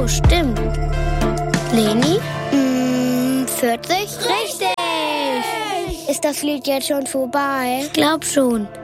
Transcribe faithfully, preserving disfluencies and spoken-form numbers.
stimmt. Leni? Mm, vierzig? Richtig! Ist das Lied jetzt schon vorbei? Ich glaub schon.